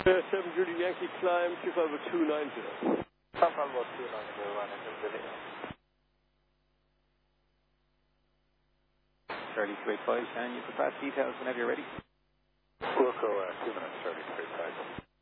7 Julie Yankee climb, 25290. Papa Lord 290, Charlie 285, and you can pass details whenever you're ready. Wilco 2 minutes, Charlie 285.